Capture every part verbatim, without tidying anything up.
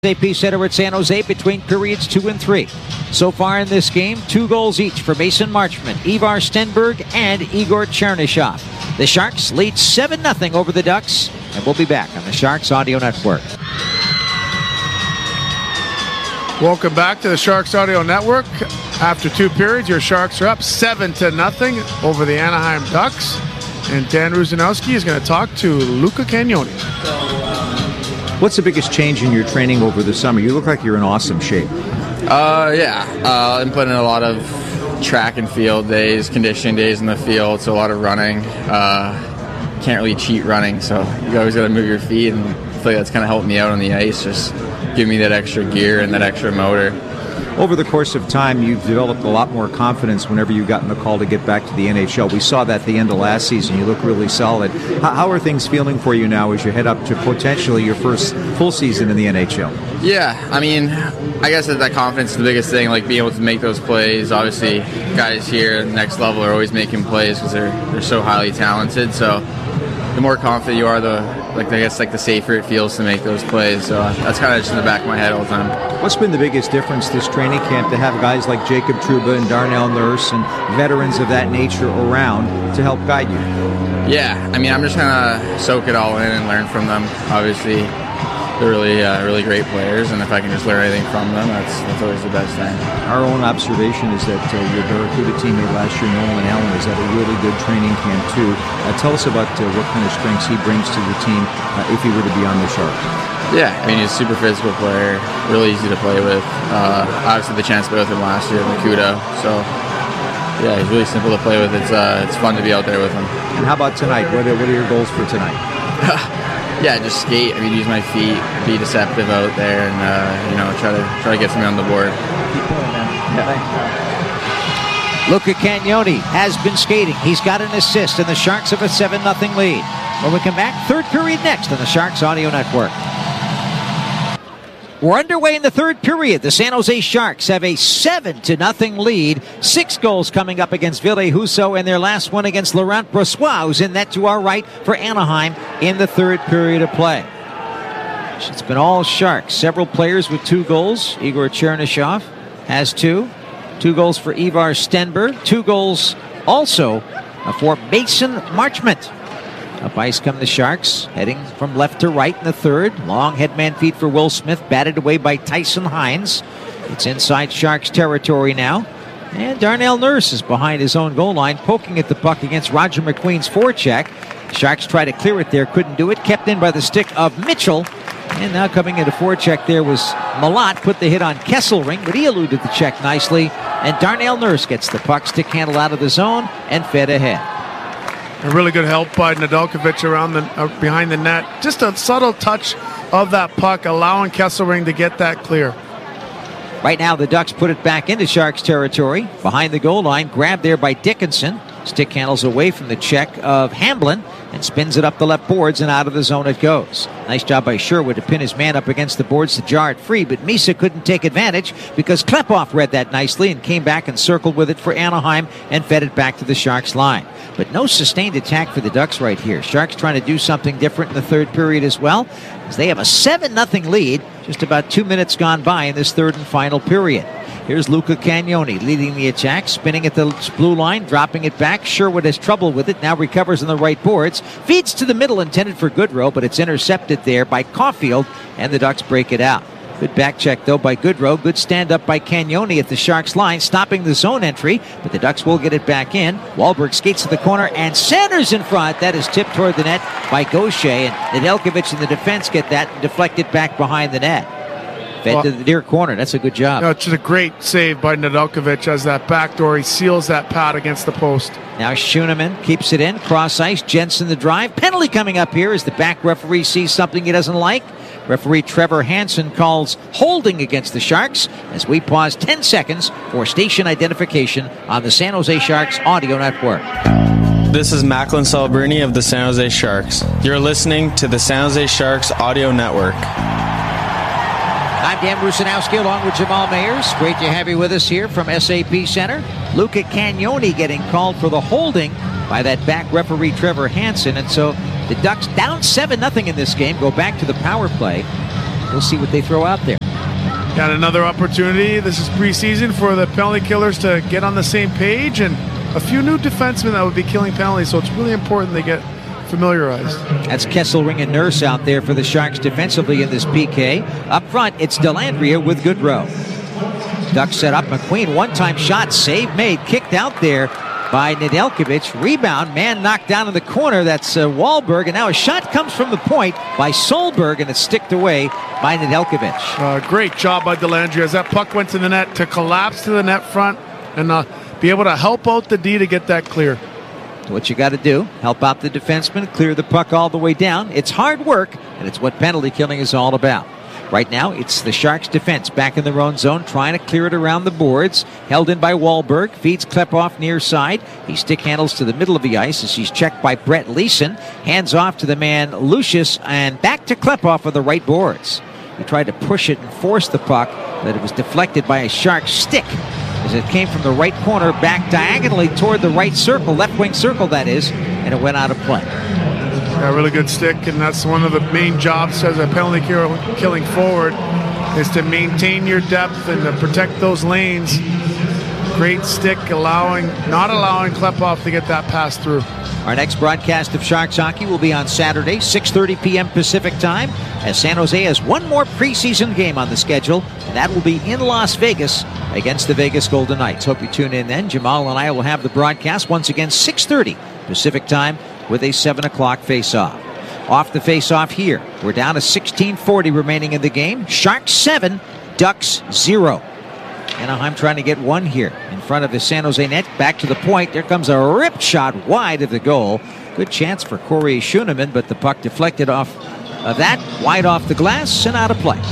S A P Center at San Jose between periods two and three. So far in this game, two goals each for Mason Marchment, Ivar Stenberg, and Igor Chernyshov. The Sharks lead seven nothing over the Ducks, and we'll be back on the Sharks Audio Network. Welcome back to the Sharks Audio Network. After two periods, your Sharks are up seven to nothing over the Anaheim Ducks. And Dan Rusanowski is going to talk to Luca Cagnoni. What's the biggest change in your training over the summer? You look like you're in awesome shape. Uh, yeah, uh, I'm putting in a lot of track and field days, conditioning days in the field, so a lot of running. Uh, can't really cheat running, so you always got to move your feet, and I feel like that's kind of helped me out on the ice, just give me that extra gear and that extra motor. Over the course of time, you've developed a lot more confidence whenever you got in the call to get back to the N H L. We saw that at the end of last season. You look really solid. How, how are things feeling for you now as you head up to potentially your first full season in the N H L? Yeah, I mean, I guess that, that confidence is the biggest thing, like being able to make those plays. Obviously, guys here at the next level are always making plays because they're, they're so highly talented. So the more confident you are, the like I guess like the safer it feels to make those plays. So that's kind of just in the back of my head all the time. What's been the biggest difference this training camp to have guys like Jacob Trouba and Darnell Nurse and veterans of that nature around to help guide you? Yeah, I mean, I'm just trying to soak it all in and learn from them. Obviously, they're really, uh, really great players, and if I can just learn anything from them, that's that's always the best thing. Our own observation is that uh, your Barracuda teammate last year, Nolan Allen, is at a really good training camp too. Uh, tell us about uh, what kind of strengths he brings to the team uh, if he were to be on the Sharks. Yeah, I mean, he's a super physical player, really easy to play with. Uh, obviously, the chance to play with him last year at Barracuda, so yeah, he's really simple to play with. It's uh, it's fun to be out there with him. And how about tonight? What are, what are your goals for tonight? Yeah, just skate. I mean, use my feet, be deceptive out there, and uh, you know, try to try to get something on the board. Keep going, man. Yeah. Luca Cagnoni has been skating. He's got an assist, and the Sharks have a seven nothing lead. When we come back, third period next on the Sharks Audio Network. We're underway in the third period. The San Jose Sharks have a seven to nothing lead. Six goals coming up against Ville Husso, and their last one against Laurent Brossoit, who's in net to our right for Anaheim in the third period of play. It's been all Sharks. Several players with two goals. Igor Chernyshov has two. Two goals for Ivar Stenberg. Two goals also for Mason Marchment. Up ice come the Sharks, heading from left to right in the third. Long headman feed for Will Smith, batted away by Tyson Hines. It's inside Sharks territory now. And Darnell Nurse is behind his own goal line, poking at the puck against Roger McQueen's forecheck. Sharks try to clear it there, couldn't do it. Kept in by the stick of Mitchell. And now coming into forecheck there was Malat, put the hit on Kesselring, but he eluded the check nicely. And Darnell Nurse gets the puck, stick handle out of the zone, and fed ahead. A really good help by Nedeljkovic around the uh, behind the net. Just a subtle touch of that puck, allowing Kesselring to get that clear. Right now, the Ducks put it back into Sharks territory. Behind the goal line, grabbed there by Dickinson. Stick handles away from the check of Hamblin and spins it up the left boards, and out of the zone it goes. Nice job by Sherwood to pin his man up against the boards to jar it free, but Misa couldn't take advantage because Klepov read that nicely and came back and circled with it for Anaheim and fed it back to the Sharks line. But no sustained attack for the Ducks right here. Sharks trying to do something different in the third period as well, as they have a seven nothing lead, just about two minutes gone by in this third and final period. Here's Luca Cagnoni leading the attack, spinning at the blue line, dropping it back. Sherwood has trouble with it, now recovers on the right boards. Feeds to the middle, intended for Goodrow, but it's intercepted there by Caulfield, and the Ducks break it out. Good back check, though, by Goodrow. Good stand-up by Cagnoni at the Sharks line, stopping the zone entry, but the Ducks will get it back in. Wahlberg skates to the corner, and Sanders in front. That is tipped toward the net by Gaucher, and Nedeljkovic and the defense get that and deflect it back behind the net. Fed well, to the near corner. That's a good job. No, it's just a great save by Nedeljkovic as that backdoor. He seals that pad against the post. Now Schoenemann keeps it in. Cross ice. Jensen the drive. Penalty coming up here as the back referee sees something he doesn't like. Referee Trevor Hansen calls holding against the Sharks as we pause ten seconds for station identification on the San Jose Sharks Audio Network. This is Macklin Salbrini of the San Jose Sharks. You're listening to the San Jose Sharks Audio Network. I'm Dan Rusanowski along with Jamal Mayers. Great to have you with us here from S A P Center. Luca Cagnoni getting called for the holding by that back referee Trevor Hansen. And so the Ducks down seven nothing in this game, go back to the power play. we'll see what they throw out there. Got another opportunity. This is preseason for the penalty killers to get on the same page, and a few new defensemen that would be killing penalties, so it's really important they get familiarized. That's Kesselring and Nurse out there for the Sharks defensively in this P K. Up front, it's Dellandrea with Goodrow. Ducks set up. McQueen, one-time shot, save made, kicked out there by Nedeljkovic. Rebound, man knocked down in the corner. That's uh, Wahlberg, and now a shot comes from the point by Solberg, and it's sticked away by Nedeljkovic. Uh, great job by Dellandrea as that puck went to the net to collapse to the net front and uh, be able to help out the D to get that clear. What you got to do, help out the defenseman, clear the puck all the way down. It's hard work, and it's what penalty killing is all about. Right now, it's the Sharks defense back in their own zone, trying to clear it around the boards. Held in by Wahlberg, feeds Klepov near side. He stick handles to the middle of the ice as he's checked by Brett Leeson. Hands off to the man Lucius, and back to Klepov on the right boards. He tried to push it and force the puck, but it was deflected by a Sharks stick as it came from the right corner back diagonally toward the right circle, left wing circle that is, and it went out of play. Yeah, really good stick, and that's one of the main jobs as a penalty kill, killing forward is to maintain your depth and to protect those lanes. Great stick, allowing, not allowing Klepov to get that pass through. Our next broadcast of Sharks hockey will be on Saturday, six thirty p.m. Pacific time, as San Jose has one more preseason game on the schedule, and that will be in Las Vegas against the Vegas Golden Knights. Hope you tune in then. Jamal and I will have the broadcast once again, six thirty Pacific time, with a seven o'clock face-off. Off the face-off here, we're down to sixteen forty remaining in the game. Sharks seven, Ducks zero. Anaheim trying to get one here in front of the San Jose net. Back to the point. There comes a ripped shot wide of the goal. Good chance for Corey Schoenemann, but the puck deflected off of that, wide off the glass and out of play.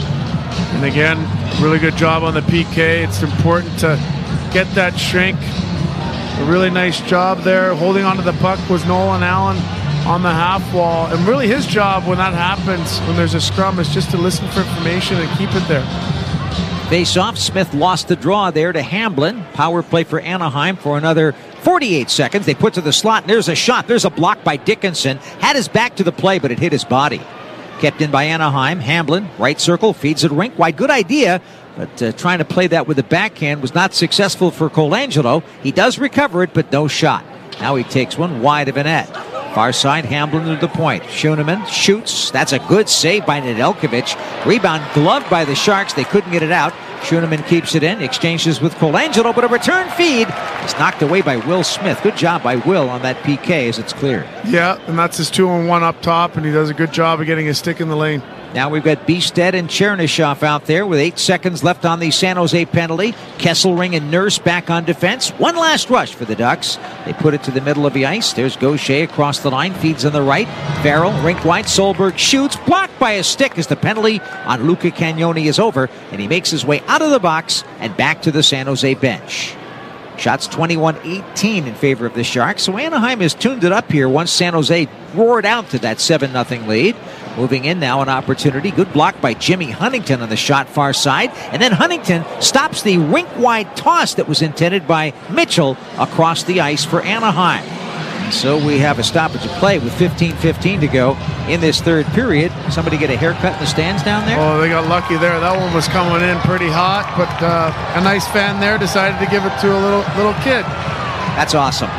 And again, really good job on the P K. It's important to get that shrink. A really nice job there. Holding onto the puck was Nolan Allen on the half wall. And really his job when that happens, when there's a scrum, is just to listen for information and keep it there. Face-off, Smith lost the draw there to Hamblin. Power play for Anaheim for another forty-eight seconds. They put to the slot, and there's a shot. There's a block by Dickinson. Had his back to the play, but it hit his body. Kept in by Anaheim. Hamblin, right circle, feeds it rink wide. Good idea, but uh, trying to play that with the backhand was not successful for Colangelo. He does recover it, but no shot. Now he takes one wide of a net. Far side, Hamblin to the point. Schoenemann shoots. That's a good save by Nedeljkovic. Rebound gloved by the Sharks. They couldn't get it out. Schoenemann keeps it in. Exchanges with Colangelo, but a return feed is knocked away by Will Smith. Good job by Will on that P K as it's cleared. Yeah, and that's his two on one up top, and he does a good job of getting his stick in the lane. Now we've got Bjugstad and Chernyshov out there with eight seconds left on the San Jose penalty. Kesselring and Nurse back on defense. One last rush for the Ducks. They put it to the middle of the ice. There's Gaucher across the line. Feeds on the right. Farrell, rink wide. Solberg shoots. Blocked by a stick as the penalty on Luca Cagnoni is over. And he makes his way out of the box and back to the San Jose bench. Shots twenty-one eighteen in favor of the Sharks. So Anaheim has tuned it up here once San Jose roared out to that seven nothing lead. Moving in now, an opportunity. Good block by Jimmy Huntington on the shot far side. And then Huntington stops the rink-wide toss that was intended by Mitchell across the ice for Anaheim. And so we have a stoppage of play with fifteen fifteen to go in this third period. Somebody get a haircut in the stands down there? Oh, they got lucky there. That one was coming in pretty hot, but uh, a nice fan there decided to give it to a little little kid. That's awesome.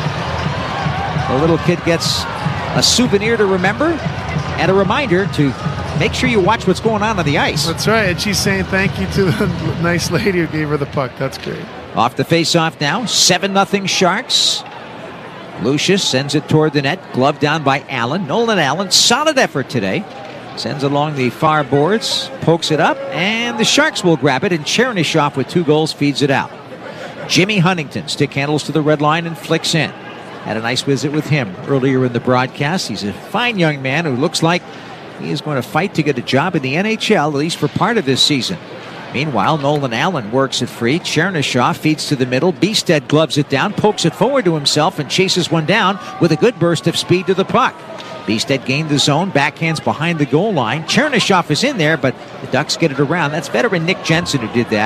The little kid gets a souvenir to remember and a reminder to make sure you watch what's going on on the ice. That's right, and she's saying thank you to the nice lady who gave her the puck. That's great. Off the face-off now, seven nothing Sharks. Lucius sends it toward the net, gloved down by Allen. Nolan Allen, solid effort today. Sends along the far boards, pokes it up, and the Sharks will grab it, and Chernyshov with two goals feeds it out. Jimmy Huntington stick handles to the red line and flicks in. Had a nice visit with him earlier in the broadcast. He's a fine young man who looks like he is going to fight to get a job in the N H L, at least for part of this season. Meanwhile, Nolan Allen works it free. Chernyshov feeds to the middle. Bjugstad gloves it down, pokes it forward to himself, and chases one down with a good burst of speed to the puck. Bjugstad gained the zone, backhands behind the goal line. Chernyshov is in there, but the Ducks get it around. That's veteran Nick Jensen who did that.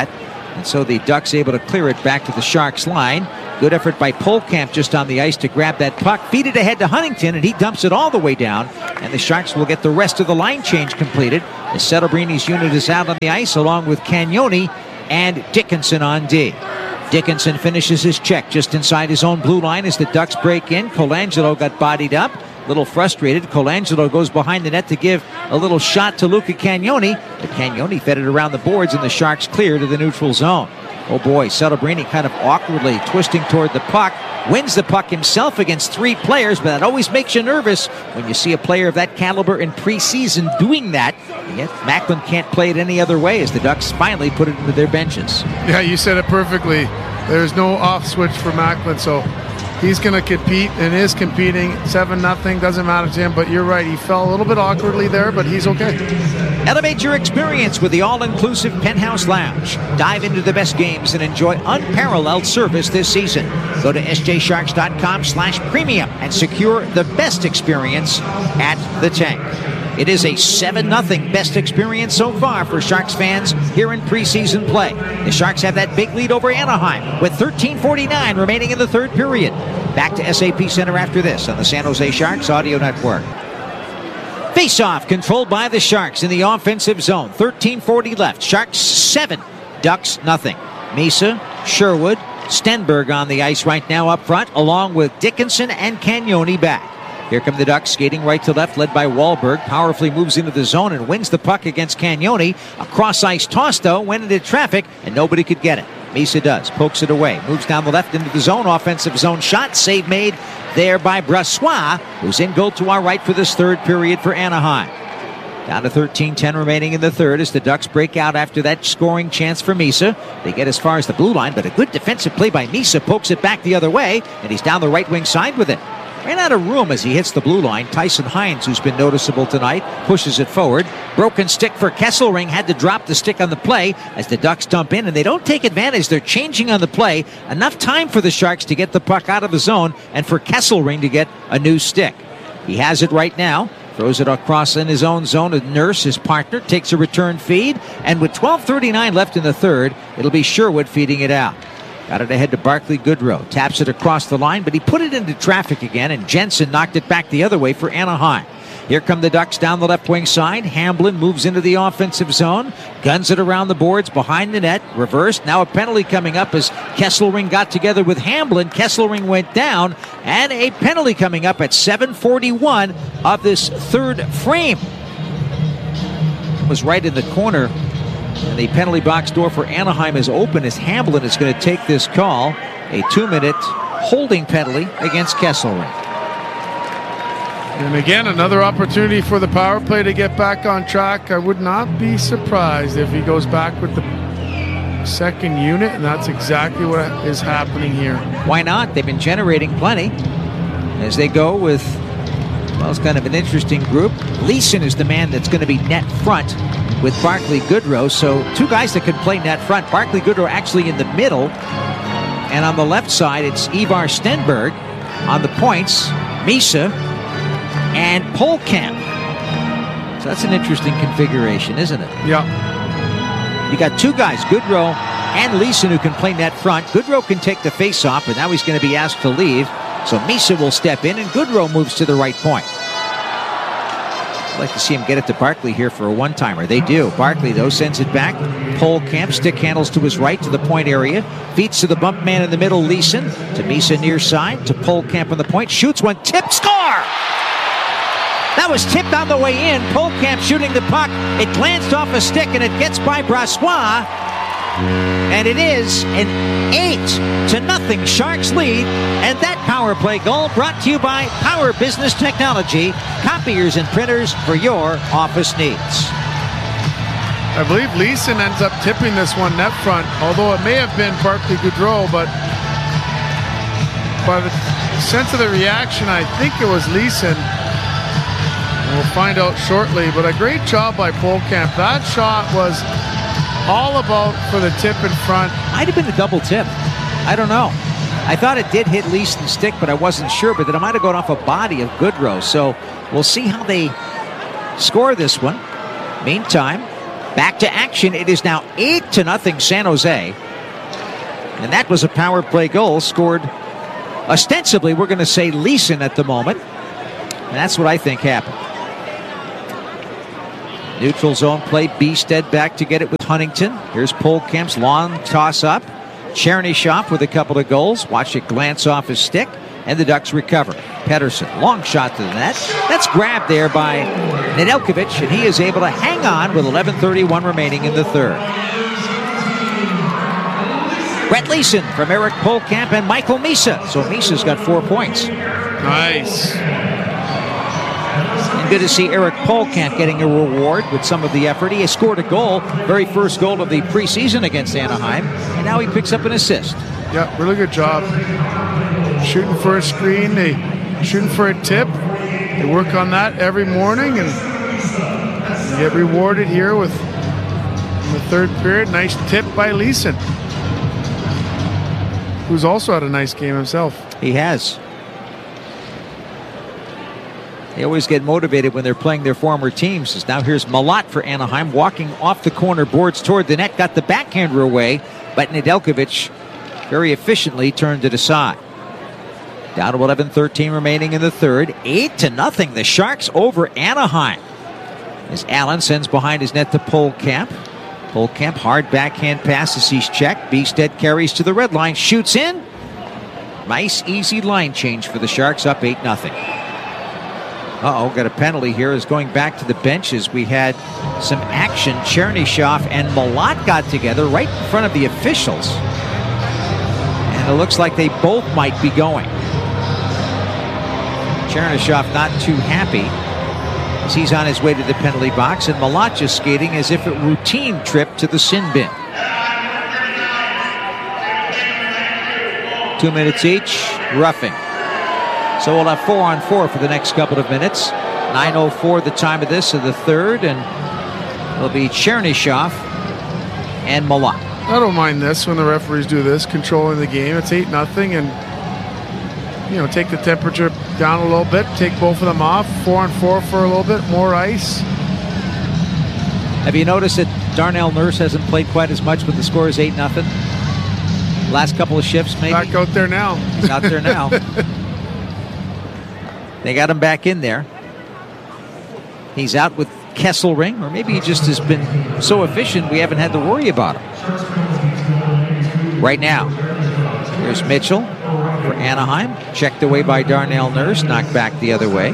And so the Ducks able to clear it back to the Sharks line. Good effort by Polkamp just on the ice to grab that puck. Feed it ahead to Huntington, and he dumps it all the way down. And the Sharks will get the rest of the line change completed as Celebrini unit is out on the ice along with Cagnoni and Dickinson on D. Dickinson finishes his check just inside his own blue line as the Ducks break in. Colangelo got bodied up. A little frustrated. Colangelo goes behind the net to give a little shot to Luca Cagnoni. But Cagnoni fed it around the boards and the Sharks clear to the neutral zone. Oh boy, Celebrini kind of awkwardly twisting toward the puck. Wins the puck himself against three players, but that always makes you nervous when you see a player of that caliber in preseason doing that. And yet Macklin can't play it any other way as the Ducks finally put it into their benches. Yeah, you said it perfectly. There's no off switch for Macklin, so he's going to compete and is competing. seven nothing, doesn't matter to him, but you're right. He fell a little bit awkwardly there, but he's okay. Elevate your experience with the all-inclusive Penthouse Lounge. Dive into the best games and enjoy unparalleled service this season. Go to s j sharks dot com slash premium and secure the best experience at the tank. It is a seven nothing best experience so far for Sharks fans here in preseason play. The Sharks have that big lead over Anaheim with thirteen forty-nine remaining in the third period. Back to S A P Center after this on the San Jose Sharks Audio Network. Face-off controlled by the Sharks in the offensive zone. thirteen forty left. Sharks seven, Ducks nothing. Misa, Sherwood, Stenberg on the ice right now up front, along with Dickinson and Cagnoni back. Here come the Ducks skating right to left, led by Wahlberg. Powerfully moves into the zone and wins the puck against Cagnoni. A cross-ice toss, though, went into traffic, and nobody could get it. Misa does. Pokes it away. Moves down the left into the zone. Offensive zone shot. Save made there by Brassois, who's in goal to our right for this third period for Anaheim. Down to thirteen ten remaining in the third as the Ducks break out after that scoring chance for Misa. They get as far as the blue line, but a good defensive play by Misa pokes it back the other way, and he's down the right wing side with it. Ran out of room as he hits the blue line. Tyson Hines, who's been noticeable tonight, pushes it forward. Broken stick for Kesselring. Had to drop the stick on the play as the Ducks dump in, and they don't take advantage. They're changing on the play. Enough time for the Sharks to get the puck out of the zone and for Kesselring to get a new stick. He has it right now. Throws it across in his own zone. Nurse, his partner, takes a return feed. And with twelve thirty-nine left in the third, it'll be Sherwood feeding it out. Got it ahead to Barclay Goodrow. Taps it across the line, but he put it into traffic again, and Jensen knocked it back the other way for Anaheim. Here come the Ducks down the left wing side. Hamblin moves into the offensive zone. Guns it around the boards behind the net. Reversed. Now a penalty coming up as Kesselring got together with Hamblin. Kesselring went down, and a penalty coming up at seven forty-one of this third frame. It was right in the corner. And the penalty box door for Anaheim is open as Hamblin is going to take this call. A two-minute holding penalty against Kesselring. And again, another opportunity for the power play to get back on track. I would not be surprised if he goes back with the second unit, and that's exactly what is happening here. Why not? They've been generating plenty as they go with, well, it's kind of an interesting group. Leeson is the man that's going to be net front with Barclay Goodrow. So two guys that can play net front. Barclay Goodrow actually in the middle. And on the left side, it's Ivar Stenberg. On the points, Misa and Polkamp. So that's an interesting configuration, isn't it? Yeah. You got two guys, Goodrow and Leeson, who can play net front. Goodrow can take the face-off, but now he's going to be asked to leave. So Misa will step in, and Goodrow moves to the right point. I'd like to see him get it to Barclay here for a one-timer. They do. Barclay, though, sends it back. Polkamp, stick handles to his right to the point area. Feeds to the bump man in the middle, Leeson. To Misa near side. To Polkamp on the point. Shoots one. Tip. Score! That was tipped on the way in. Polkamp shooting the puck. It glanced off a stick, and it gets by Brassois. And it is an eight to nothing Sharks lead. And that power play goal brought to you by Power Business Technology, copiers and printers for your office needs. I believe Leeson ends up tipping this one net front, although it may have been Barclay Goodrow, but by the sense of the reaction, I think it was Leeson. We'll find out shortly, but a great job by Polkamp. That shot was all about for the tip in front. Might have been a double tip. I don't know. I thought it did hit Leeson's stick, but I wasn't sure. But then it might have gone off a body of Goodrow. So we'll see how they score this one. Meantime, Back to action. It is now eight to nothing San Jose. And that was a power play goal scored ostensibly, we're going to say Leeson at the moment. And that's what I think happened. Neutral zone play. Bstead back to get it with Huntington. Here's Polkamp's long toss up. Chernyshov with a couple of goals. Watch it glance off his stick. And the Ducks recover. Pedersen, long shot to the net. That's grabbed there by Nedeljkovic, and he is able to hang on with eleven thirty-one remaining in the third. Brett Leeson from Eric Polkamp and Michael Misa. So Misa's got four points. Nice. And good to see Eric Polkamp getting a reward with some of the effort. He has scored a goal, very first goal of the preseason against Anaheim, and now he picks up an assist. Yeah, really good job. Shooting for a screen, they shooting for a tip. They work on that every morning and get rewarded here with in the third period. Nice tip by Leeson, who's also had a nice game himself. He has. They always get motivated when they're playing their former teams. Now here's Malott for Anaheim, walking off the corner boards toward the net, got the backhander away, but Nedeljkovic very efficiently turned it aside. Down to eleven thirteen remaining in the third. eight to nothing. The Sharks over Anaheim. As Allen sends behind his net to Polkamp. Polkamp, hard backhand pass as he's checked. Bstead carries to the red line, shoots in. Nice, easy line change for the Sharks, up eight nothing. Uh-oh, got a penalty here. Is going back to the benches. We had some action. Chernyshov and Malott got together right in front of the officials. And it looks like they both might be going. Chernyshov not too happy as he's on his way to the penalty box, and Malott just skating as if a routine trip to the sin bin. Two minutes each, roughing. So we'll have four on four for the next couple of minutes. nine oh four the time of this of the third, and it'll be Chernyshov and Malott. I don't mind this when the referees do this, controlling the game. It's eight nothing, and you know, take the temperature down a little bit, take both of them off, four on four for a little bit, more ice. Have you noticed that Darnell Nurse hasn't played quite as much, but the score is eight nothing? Last couple of shifts, maybe? Back out there now. He's out there now. They got him back in there. He's out with Kesselring, or maybe he just has been so efficient we haven't had to worry about him. Right now, here's Mitchell for Anaheim. Checked away by Darnell Nurse, knocked back the other way.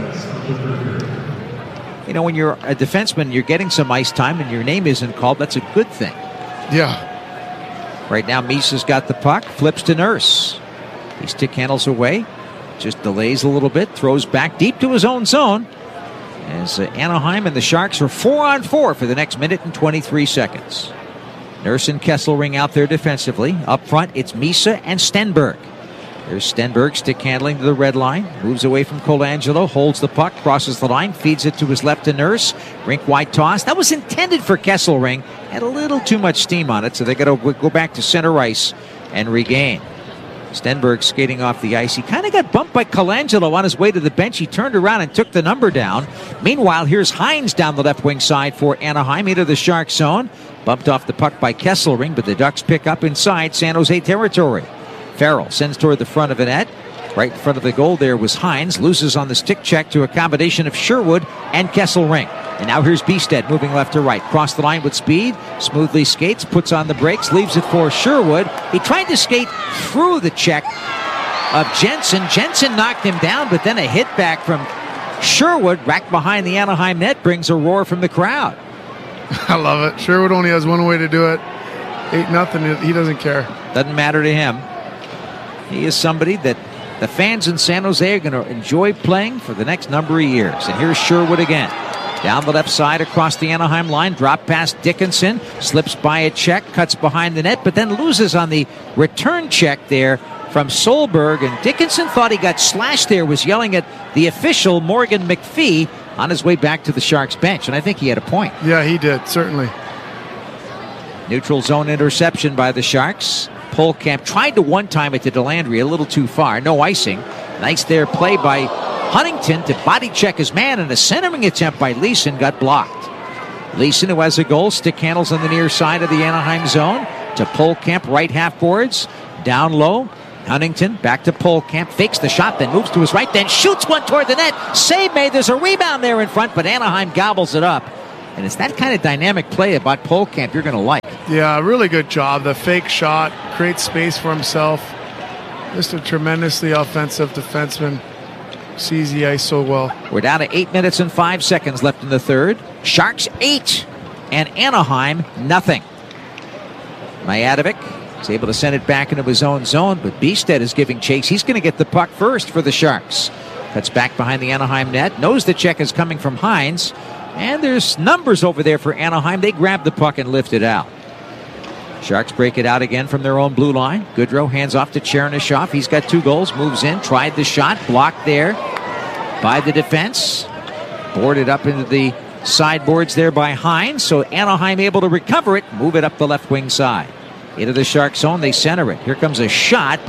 You know, when you're a defenseman, you're getting some ice time and your name isn't called. That's a good thing. Yeah. Right now, Misa's got the puck, flips to Nurse. He stick handles away, just delays a little bit, throws back deep to his own zone. As uh, Anaheim and the Sharks are four on four for the next minute and twenty-three seconds. Nurse and Kesselring out there defensively. Up front, it's Misa and Stenberg. There's Stenberg stick handling to the red line. Moves away from Colangelo. Holds the puck. Crosses the line. Feeds it to his left to Nurse. Rink wide toss. That was intended for Kesselring. Had a little too much steam on it, so they got to go back to center ice and regain. Stenberg skating off the ice. He kind of got bumped by Colangelo on his way to the bench. He turned around and took the number down. Meanwhile, here's Hines down the left wing side for Anaheim into the Shark zone. Bumped off the puck by Kesselring, but the Ducks pick up inside San Jose territory. Farrell sends toward the front of the net. Right in front of the goal there was Hines. Loses on the stick check to a combination of Sherwood and Kesselring. And now here's Bstead moving left to right. Cross the line with speed. Smoothly skates, puts on the brakes, leaves it for Sherwood. He tried to skate through the check of Jensen. Jensen knocked him down, but then a hit back from Sherwood, racked behind the Anaheim net, brings a roar from the crowd. I love it. Sherwood only has one way to do it. Eight nothing. He doesn't care. Doesn't matter to him. He is somebody that the fans in San Jose are going to enjoy playing for the next number of years. And here's Sherwood again. Down the left side across the Anaheim line. Drop past Dickinson. Slips by a check. Cuts behind the net. But then loses on the return check there from Solberg. And Dickinson thought he got slashed there. Was yelling at the official, Morgan McPhee, on his way back to the Sharks bench. And I think he had a point. Yeah, he did. Certainly. Neutral zone interception by the Sharks. Polkamp tried to one-time it to Delandry, a little too far. No icing. Nice there play by Huntington to body check his man, and a centering attempt by Leeson got blocked. Leeson, who has a goal, stick handles on the near side of the Anaheim zone to Polkamp, right half boards, down low. Huntington back to Polkamp, fakes the shot, then moves to his right, then shoots one toward the net. Save made. There's a rebound there in front, but Anaheim gobbles it up. And it's that kind of dynamic play about Polkamp you're going to like. Yeah, really good job. The fake shot, creates space for himself. Just a tremendously offensive defenseman. Sees the ice so well. We're down to eight minutes and five seconds left in the third. Sharks eight and Anaheim nothing. Majadovic is able to send it back into his own zone, but Bjugstad is giving chase. He's going to get the puck first for the Sharks. Cuts back behind the Anaheim net. Knows the check is coming from Hines. And there's numbers over there for Anaheim. They grab the puck and lift it out. Sharks break it out again from their own blue line. Goodrow hands off to Chernyshov. He's got two goals, moves in, tried the shot, blocked there by the defense. Boarded up into the sideboards there by Hines. So Anaheim able to recover it, move it up the left wing side. Into the Shark zone, they center it. Here comes a shot